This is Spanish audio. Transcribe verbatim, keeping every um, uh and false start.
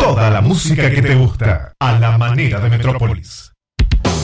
Toda la música que te gusta, a la manera de Metrópolis.